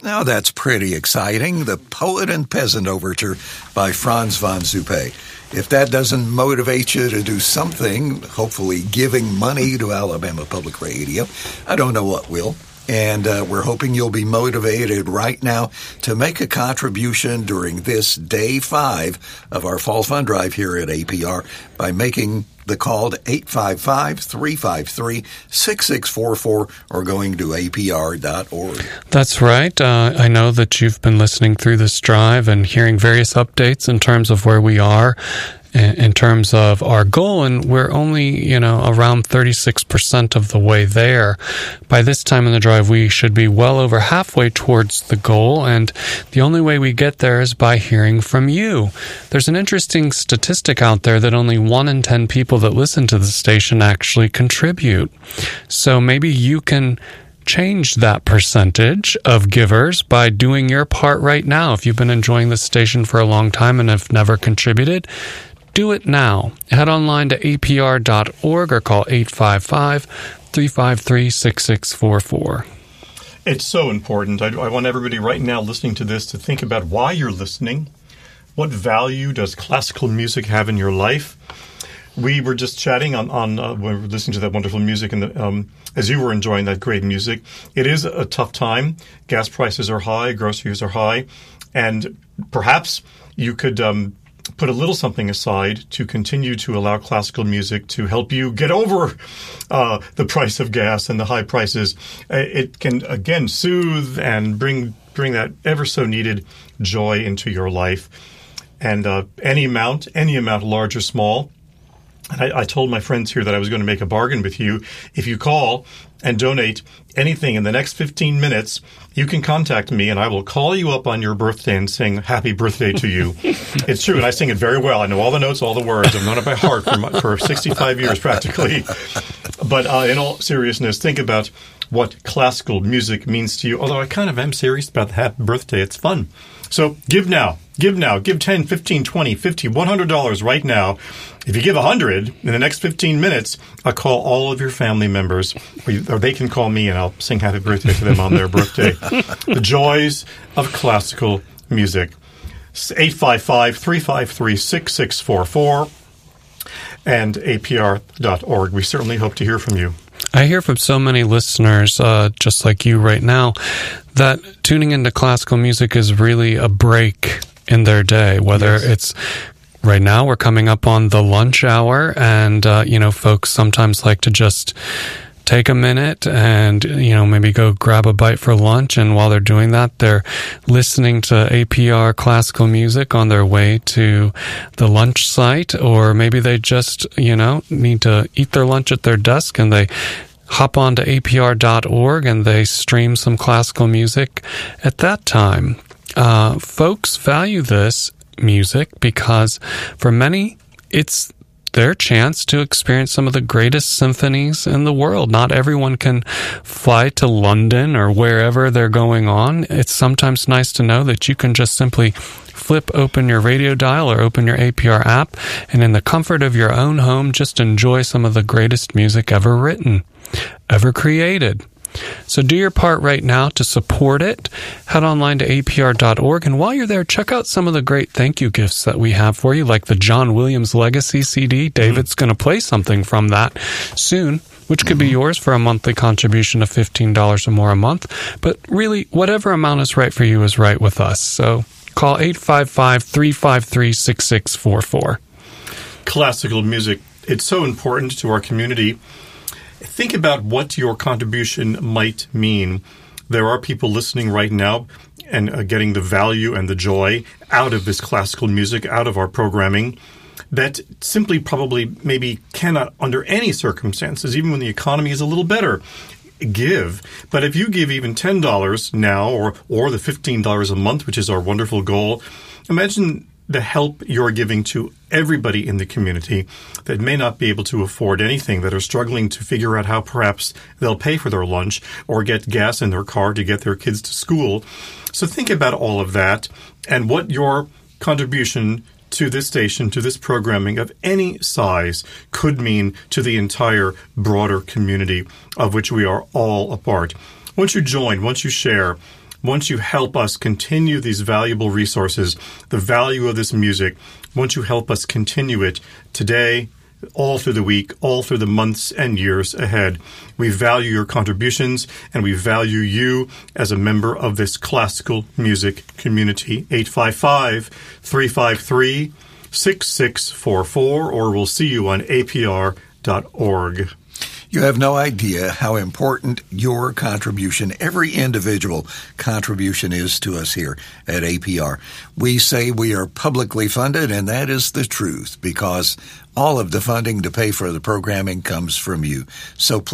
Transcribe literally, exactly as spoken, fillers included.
Now that's pretty exciting. The Poet and Peasant Overture by Franz von Suppé. If that doesn't motivate you to do something, hopefully giving money to Alabama Public Radio, I don't know what will. And uh, we're hoping you'll be motivated right now to make a contribution during this day five of our Fall Fund Drive here at A P R by making the call to eight five five, three five three, six six four four or going to A P R dot org. That's right. Uh, I know that you've been listening through this drive and hearing various updates in terms of where we are in terms of our goal, and we're only, you know, around thirty-six percent of the way there. By this time in the drive, we should be well over halfway towards the goal, and the only way we get there is by hearing from you. There's an interesting statistic out there that only one in ten people that listen to the station actually contribute. So maybe you can change that percentage of givers by doing your part right now. If you've been enjoying the station for a long time and have never contributed, do it now. Head online to A P R dot org or call eight five five, three five three, six six four four. It's so important. I, I want everybody right now listening to this to think about why you're listening. What value does classical music have in your life? We were just chatting on, on uh, when we were listening to that wonderful music, and the, um, as you were enjoying that great music. It is a tough time. Gas prices are high, groceries are high, and perhaps you could um, put a little something aside to continue to allow classical music to help you get over uh, the price of gas and the high prices. It can, again, soothe and bring bring that ever so needed joy into your life. And uh, any amount, any amount, large or small. And I, I told my friends here that I was going to make a bargain with you. If you call and donate anything in the next fifteen minutes, you can contact me, and I will call you up on your birthday and sing happy birthday to you. It's true, and I sing it very well. I know all the notes, all the words. I've known it by heart for, my, for sixty-five years practically. But uh, in all seriousness, think about what classical music means to you. Although I kind of am serious about the happy birthday. It's fun. So give now. Give now. Give ten, fifteen, twenty, fifty, one hundred dollars right now. If you give one hundred in the next fifteen minutes, I'll call all of your family members, or, you, or they can call me, and I'll sing happy birthday to them on their birthday. The joys of classical music. eight five five, three five three, six six four four and A P R dot org. We certainly hope to hear from you. I hear from so many listeners, uh, just like you right now, that tuning into classical music is really a break in their day, whether yes. it's right now we're coming up on the lunch hour, and, uh, you know, folks sometimes like to just take a minute and, you know, maybe go grab a bite for lunch. And while they're doing that, they're listening to A P R classical music on their way to the lunch site, or maybe they just, you know, need to eat their lunch at their desk and they hop on to A P R dot org and they stream some classical music at that time. Uh, folks value this music because for many, it's their chance to experience some of the greatest symphonies in the world. Not everyone can fly to London or wherever they're going on. It's sometimes nice to know that you can just simply flip open your radio dial or open your A P R app, and in the comfort of your own home, just enjoy some of the greatest music ever written, ever created. So do your part right now to support it. Head online to A P R dot org, and while you're there, check out some of the great thank you gifts that we have for you, like the John Williams Legacy C D. David's mm-hmm. going to play something from that soon, which could mm-hmm. be yours for a monthly contribution of fifteen dollars or more a month. But really, whatever amount is right for you is right with us. So call eight five five, three five three, six six four four. Classical music, it's so important to our community. Think about what your contribution might mean. There are people listening right now and uh, getting the value and the joy out of this classical music, out of our programming, that simply probably maybe cannot, under any circumstances, even when the economy is a little better, give. But if you give even ten dollars now, or, or the fifteen dollars a month, which is our wonderful goal, imagine the help you're giving to everybody in the community that may not be able to afford anything, that are struggling to figure out how perhaps they'll pay for their lunch or get gas in their car to get their kids to school. So think about all of that and what your contribution to this station, to this programming of any size, could mean to the entire broader community of which we are all a part. Once you join, once you share, once you help us continue these valuable resources, the value of this music, once you help us continue it today, all through the week, all through the months and years ahead. We value your contributions, and we value you as a member of this classical music community. eight five five, three five three, six six four four, or we'll see you on A P R dot org. You have no idea how important your contribution, every individual contribution, is to us here at A P R. We say we are publicly funded, and that is the truth, because all of the funding to pay for the programming comes from you. So